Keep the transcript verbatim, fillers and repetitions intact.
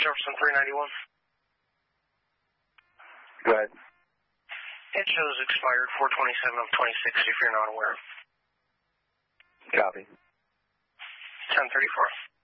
Jefferson three ninety-one. Go ahead. It shows expired four twenty-seven of twenty-six if you're not aware. Copy. ten thirty-four.